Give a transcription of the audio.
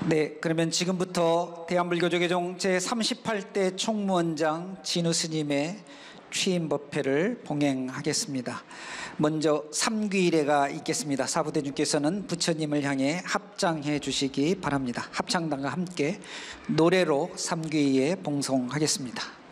네, 그러면 지금부터 대한불교조계종 제38대 총무원장 진우 스님의 취임 법회를 봉행하겠습니다. 먼저 삼귀일해가 있겠습니다. 사부대중께서는 부처님을 향해 합장해 주시기 바랍니다. 합창단과 함께 노래로 삼귀일해 봉송하겠습니다.